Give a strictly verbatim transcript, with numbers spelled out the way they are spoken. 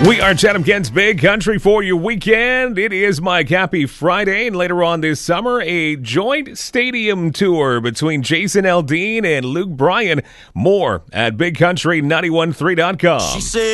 We are Chatham Kent's Big Country for your weekend. It is Mike Happy Friday, and later on this summer, a joint stadium tour between Jason Aldean and Luke Bryan. More at big country nine one three dot com. She said